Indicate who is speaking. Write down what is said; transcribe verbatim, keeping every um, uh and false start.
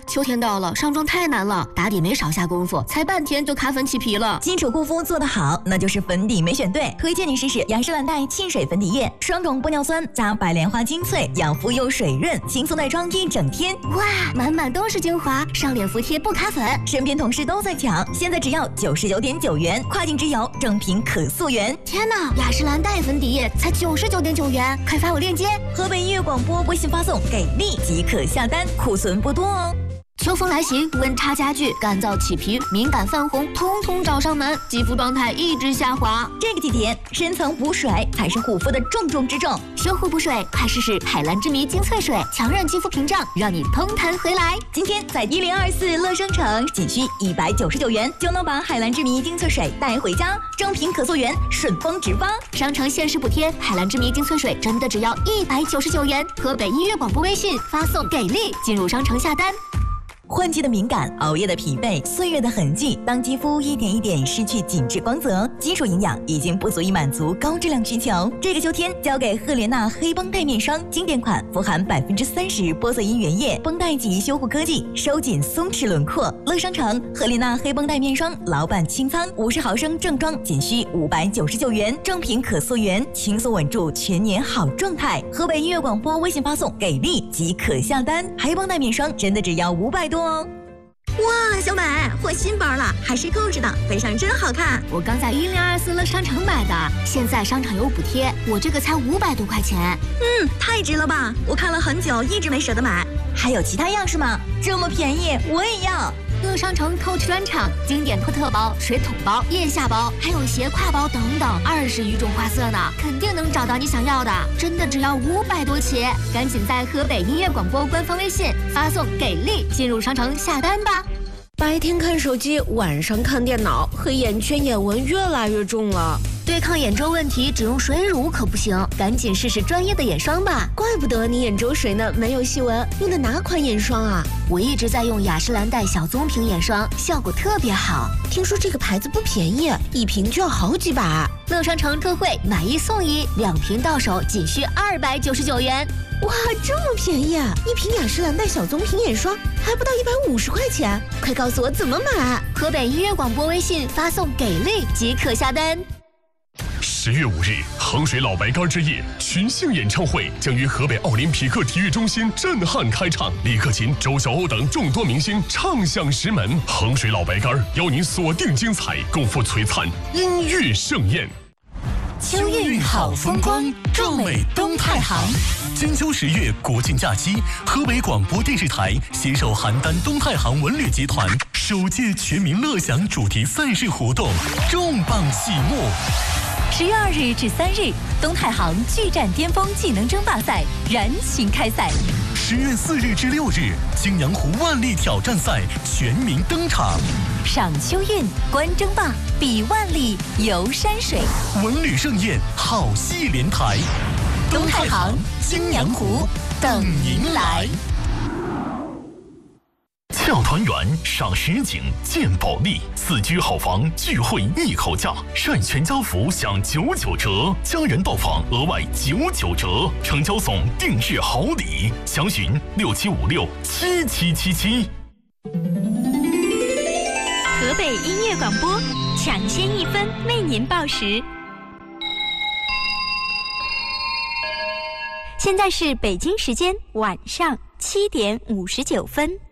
Speaker 1: 秋天到了，上妆太难了，打底没少下功夫，才半天就卡粉起皮了。
Speaker 2: 基础护肤做得好，那就是粉底没选对。推荐你试试雅诗兰黛沁水粉底液，双种玻尿酸加白莲花精粹，养肤又水润，轻松耐妆一整天。
Speaker 1: 哇，满满都是精华，上脸服帖不卡粉。
Speaker 2: 身边同事都在抢，现在只要九十九点九元，跨境直邮，正品可溯源。
Speaker 1: 天哪，雅诗兰黛粉底液才九十九点九元，快发我链接。
Speaker 2: 河北音乐广播微信发送给力即可下单，库存不多哦。
Speaker 1: 秋风来袭，温差加剧，干燥起皮、敏感泛红，通通找上门，肌肤状态一直下滑。
Speaker 2: 这个季节，深层补水才是护肤的重中之重。
Speaker 1: 修护补水，快试试海蓝之谜精粹水，强韧肌肤屏障，让你通弹回来。
Speaker 2: 今天在一零二四乐商城，仅需一百九十九元就能把海蓝之谜精粹水带回家，正品可溯源，顺丰直发。
Speaker 1: 商城限时补贴，海蓝之谜精粹水真的只要一百九十九元。河北音乐广播微信发送给力，进入商城下单。
Speaker 2: 换季的敏感，熬夜的疲惫，岁月的痕迹，当肌肤一点一点失去紧致光泽，基础营养已经不足以满足高质量需求。这个秋天，交给赫莲娜黑绷带面霜经典款，富含百分之三十玻色因原液，绷带级修护科技，收紧松弛轮廓。乐商城赫莲娜黑绷带面霜老板清仓，五十毫升正装仅需五百九十九元，正品可溯源，轻松稳住全年好状态。河北音乐广播微信发送给力即可下单，黑绷带面霜真的只要五百多。
Speaker 3: 哇，小美，换新包了，还是购置的，背上真好看。
Speaker 1: 我刚在一零二四乐商城买的，现在商场有补贴，我这个才五百多块钱。
Speaker 3: 嗯，太值了吧！我看了很久，一直没舍得买。
Speaker 2: 还有其他样式吗？这么便宜，我也要。
Speaker 1: 乐商城 Coach 专场，经典托特包、水桶包、腋下包，还有斜挎包等等，二十余种花色呢，肯定能找到你想要的。真的只要五百多起，赶紧在河北音乐广播官方微信发送给力，进入商城下单吧。
Speaker 4: 白天看手机，晚上看电脑，黑眼圈、眼纹越来越重了。
Speaker 1: 对抗眼周问题，只用水乳可不行，赶紧试试专业的眼霜吧。
Speaker 4: 怪不得你眼周水呢没有细纹，用的哪款眼霜啊？
Speaker 1: 我一直在用雅诗兰黛小棕瓶眼霜，效果特别好。
Speaker 4: 听说这个牌子不便宜，一瓶就要好几百。
Speaker 1: 乐商城特惠，买一送一，两瓶到手仅需二百九十九元。
Speaker 4: 哇，这么便宜啊！一瓶雅诗兰黛小棕瓶眼霜还不到一百五十块钱，快告诉我怎么买！
Speaker 1: 河北音乐广播微信发送给力即可下单。
Speaker 5: 十月五日，衡水老白干之夜群星演唱会将于河北奥林匹克体育中心震撼开场，李克勤、周晓鸥等众多明星唱响石门。衡水老白干邀您锁定精彩，共赴璀璨音乐盛宴。
Speaker 6: 秋韵好风光，壮美东太行。金秋十月国庆假期，河北广播电视台携手邯郸东太行文旅集团首届全民乐享主题赛事活动重磅启幕。
Speaker 7: 十月二日至三日，东太行巨战巅峰技能争霸赛燃情开赛。
Speaker 6: 十月四日至六日，泾阳湖万历挑战赛全民登场。
Speaker 7: 赏秋韵，观争霸，比万历，游山水，
Speaker 6: 文旅盛宴，好戏连台。
Speaker 7: 东太行，泾阳湖，等您来。
Speaker 5: 洽团圆，赏实景，见保利，四居好房，聚会一口价，晒全家福享九九折，家人到访额外九九折，成交送定制好礼，详询六七五六七七七七。
Speaker 8: 河北音乐广播，抢先一分为您报时。现在是北京时间晚上七点五十九分。